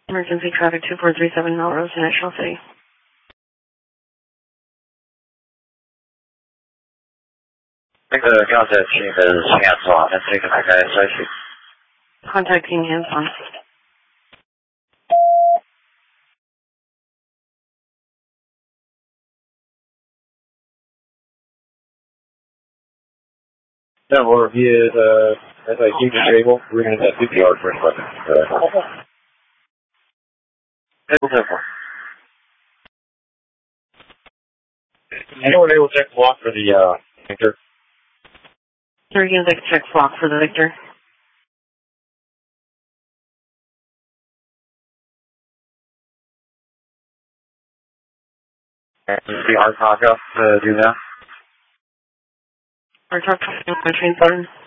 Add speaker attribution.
Speaker 1: Emergency traffic 2437 Melrose, National City.
Speaker 2: 那个吊着去的新亚组啊，但是这个大概消息。
Speaker 1: Contacting hands on.
Speaker 2: That will review as I keep the table, we're going to have 50 yards for a Anyone able to check block for the Victor?
Speaker 1: Again, check flock for the Victor.
Speaker 2: The RTOC up do that?
Speaker 1: RTOC train 7.